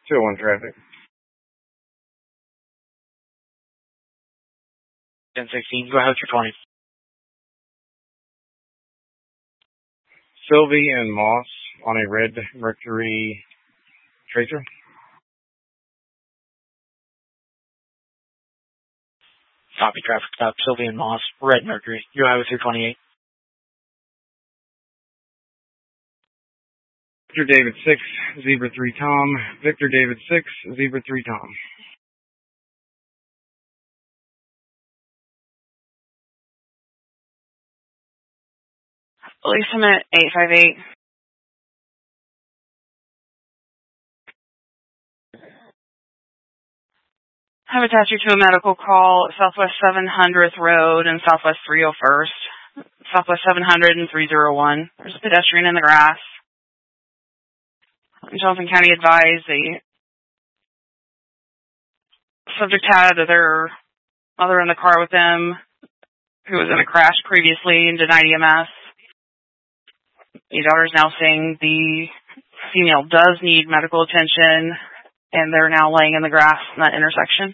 201 traffic. 1016, go ahead with your 20. Sylvie and Moss on a red Mercury Tracer. Copy, traffic stop, Sylvie and Moss, red Mercury. Go ahead with your 28. Victor David 6, Zebra 3 Tom. Victor David 6, Zebra 3 Tom. Police Summit 858. Have attached you to a medical call at Southwest 700th Road and Southwest 301st. Southwest 700 and 301. There's a pedestrian in the grass. Johnson County advised the subject had their mother in the car with them who was in a crash previously and denied EMS. The daughter is now saying the female does need medical attention, and they're now laying in the grass in that intersection.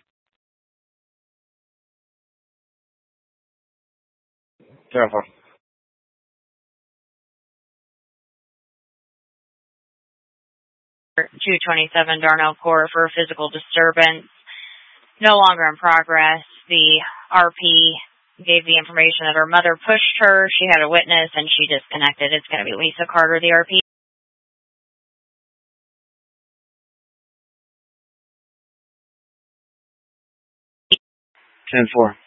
Careful. .227 Darnell Court for physical disturbance. No longer in progress. The RP gave the information that her mother pushed her. She had a witness, and she disconnected. It's going to be Lisa Carter, the RP. 10-4.